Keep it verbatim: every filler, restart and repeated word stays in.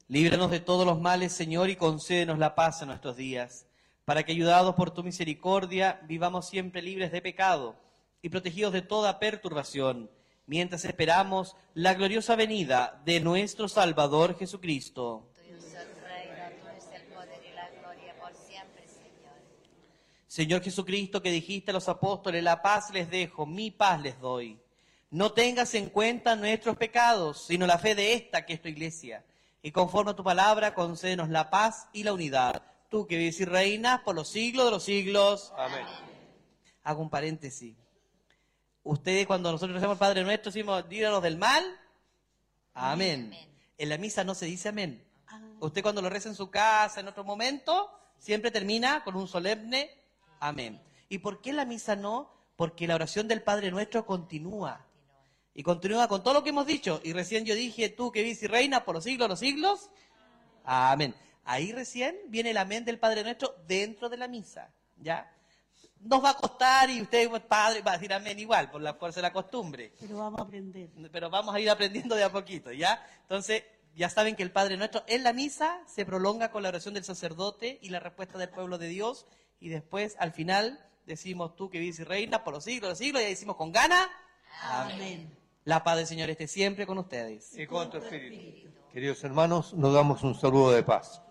Líbranos de todos los males, Señor, y concédenos la paz en nuestros días, para que, ayudados por tu misericordia, vivamos siempre libres de pecado y protegidos de toda perturbación, mientras esperamos la gloriosa venida de nuestro Salvador Jesucristo. Tuyo es el reino, tuyo es el poder y la gloria por siempre, Señor. Señor Jesucristo, que dijiste a los apóstoles, la paz les dejo, mi paz les doy. No tengas en cuenta nuestros pecados, sino la fe de esta, que es tu iglesia. Y conforme a tu palabra, concédenos la paz y la unidad. Tú que vives y reinas por los siglos de los siglos. Amén. Hago un paréntesis. Ustedes, cuando nosotros rezamos al Padre Nuestro, decimos, líbranos del mal. Amén. Amén. En la misa no se dice amén. Usted, cuando lo reza en su casa, en otro momento, siempre termina con un solemne amén. ¿Y por qué en la misa no? Porque la oración del Padre Nuestro continúa. Y continúa con todo lo que hemos dicho. Y recién yo dije, tú que vives y reinas por los siglos de los siglos. Amén. Ahí recién viene el amén del Padre Nuestro dentro de la misa. ¿Ya? Nos va a costar y usted, Padre, va a decir amén igual, por la fuerza de la costumbre. Pero vamos a aprender. Pero vamos a ir aprendiendo de a poquito, ¿ya? Entonces, ya saben que el Padre Nuestro en la misa se prolonga con la oración del sacerdote y la respuesta del pueblo de Dios. Y después, al final, decimos, tú que vives y reinas por los siglos de los siglos. Y ahí decimos con gana. Amén. Amén. La paz del Señor esté siempre con ustedes. Y con tu espíritu. Queridos hermanos, nos damos un saludo de paz.